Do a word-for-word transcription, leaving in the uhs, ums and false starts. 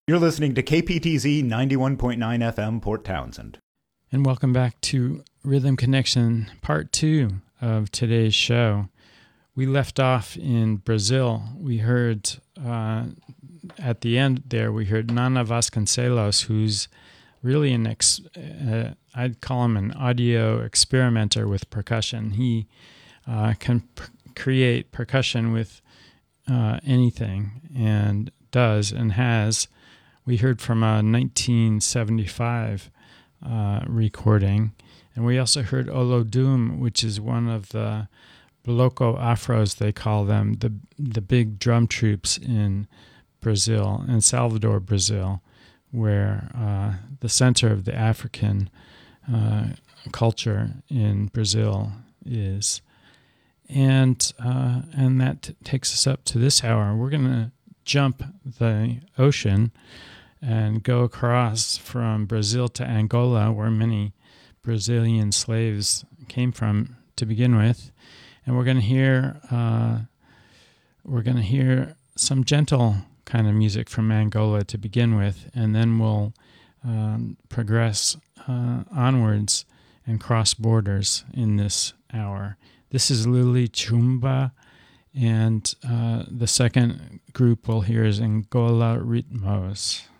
You're listening to K P T Z ninety-one point nine F M, Port Townsend. And welcome back to Rhythm Connection, part two of today's show. We left off in Brazil. We heard, uh, at the end there, we heard Nana Vasconcelos, who's really an, ex- uh, I'd call him an audio experimenter with percussion. He uh, can p- create percussion with uh, anything, and does and has. We heard from a nineteen seventy-five uh, recording, and we also heard Olodum, which is one of the Bloco Afros, they call them, the the big drum troops in Brazil, in Salvador, Brazil, where uh, the center of the African uh, culture in Brazil is. And uh, and that t- takes us up to this hour. We're going to jump the ocean and go across from Brazil to Angola, where many Brazilian slaves came from to begin with, and we're going to hear uh, we're going to hear some gentle kind of music from Angola to begin with, and then we'll um, progress uh, onwards and cross borders in this hour. This is Lili Chumba, and uh, the second group we'll hear is Angola Ritmos.